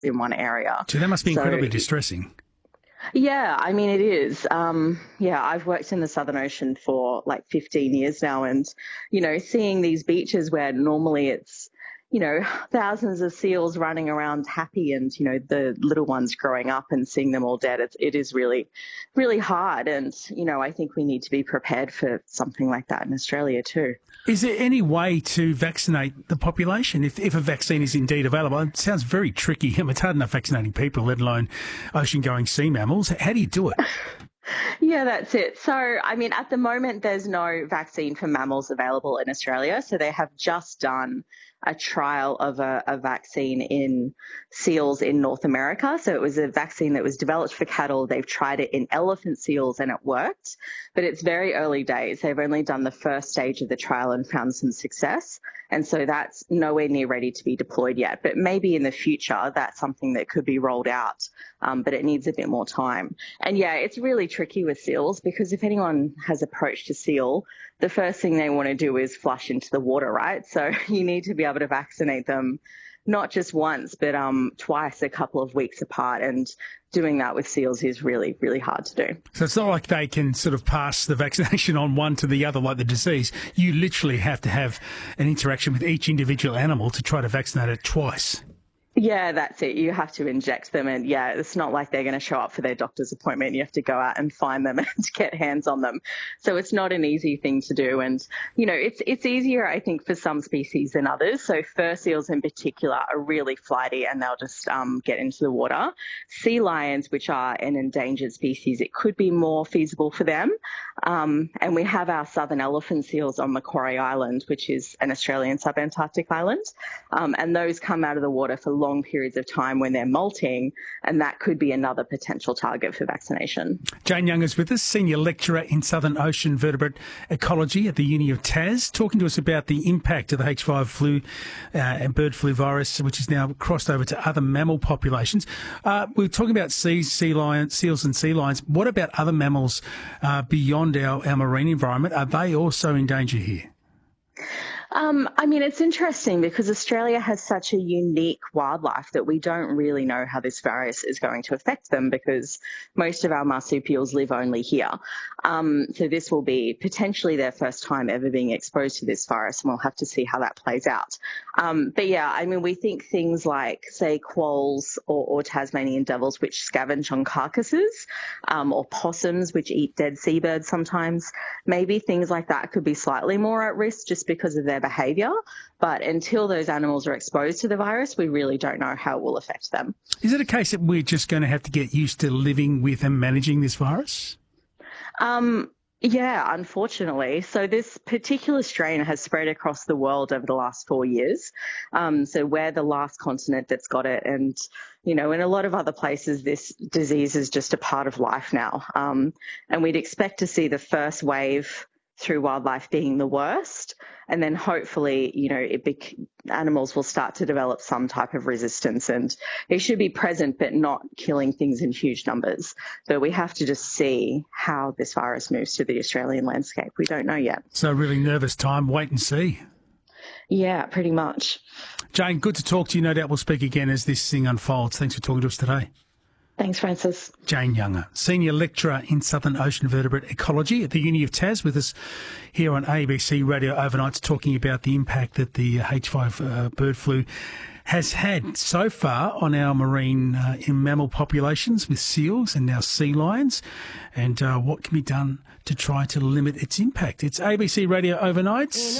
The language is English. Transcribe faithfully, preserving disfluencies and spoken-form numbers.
in one area. So that must be incredibly so, distressing. Yeah, I mean, it is. Um, yeah, I've worked in the Southern Ocean for like fifteen years now, and, you know, seeing these beaches where normally it's, you know, thousands of seals running around happy and, you know, the little ones growing up and seeing them all dead, it's, it is really, really hard. And, you know, I think we need to be prepared for something like that in Australia too. Is there any way to vaccinate the population if, if a vaccine is indeed available? It sounds very tricky. I mean, it's hard enough vaccinating people, let alone ocean-going sea mammals. How do you do it? Yeah, that's it. So, I mean, at the moment, there's no vaccine for mammals available in Australia. So they have just done a trial of a, a vaccine in seals in North America. So it was a vaccine that was developed for cattle. They've tried it in elephant seals and it worked, but it's very early days. They've only done the first stage of the trial and found some success. And so that's nowhere near ready to be deployed yet. But maybe in the future, that's something that could be rolled out, um, but it needs a bit more time. And yeah, it's really tricky with seals because if anyone has approached a seal, the first thing they want to do is flush into the water, right? So you need to be able to vaccinate them not just once, but um, twice a couple of weeks apart. And doing that with seals is really, really hard to do. So it's not like they can sort of pass the vaccination on one to the other like the disease. You literally have to have an interaction with each individual animal to try to vaccinate it twice. Yeah, that's it. You have to inject them. And yeah, it's not like they're going to show up for their doctor's appointment. You have to go out and find them and get hands on them. So it's not an easy thing to do. And, you know, it's it's easier, I think, for some species than others. So fur seals in particular are really flighty and they'll just um, get into the water. Sea lions, which are an endangered species, it could be more feasible for them. Um, and we have our southern elephant seals on Macquarie Island, which is an Australian subantarctic island. Um, and those come out of the water for long periods of time when they're molting, and that could be another potential target for vaccination. Jane Young is with us, Senior Lecturer in Southern Ocean Vertebrate Ecology at the Uni of Tas, talking to us about the impact of the H five flu uh, and bird flu virus, which is now crossed over to other mammal populations. Uh, we're talking about sea, sea lions, seals and sea lions. What about other mammals uh, beyond our, our marine environment? Are they also in danger here? Um, I mean, it's interesting because Australia has such a unique wildlife that we don't really know how this virus is going to affect them because most of our marsupials live only here. Um, so this will be potentially their first time ever being exposed to this virus, and we'll have to see how that plays out. Um, but yeah, I mean, we think things like, say, quolls or, or Tasmanian devils, which scavenge on carcasses, um, or possums, which eat dead seabirds sometimes, maybe things like that could be slightly more at risk just because of their behaviour, but until those animals are exposed to the virus, we really don't know how it will affect them. Is it a case that we're just going to have to get used to living with and managing this virus? Um, yeah, unfortunately. So this particular strain has spread across the world over the last four years. Um, so we're the last continent that's got it. And, you know, in a lot of other places, this disease is just a part of life now. Um, and we'd expect to see the first wave through wildlife being the worst. And then hopefully, you know, it bec- animals will start to develop some type of resistance, and it should be present but not killing things in huge numbers. But we have to just see how this virus moves to the Australian landscape. We don't know yet. So really nervous time, wait and see. Yeah, pretty much. Jane, good to talk to you. No doubt we'll speak again as this thing unfolds. Thanks for talking to us today. Thanks, Francis. Jane Younger, Senior Lecturer in Southern Ocean Vertebrate Ecology at the Uni of Tas, with us here on A B C Radio Overnights, talking about the impact that the H five uh, bird flu has had so far on our marine uh, mammal populations with seals and now sea lions, and uh, what can be done to try to limit its impact. It's A B C Radio Overnights.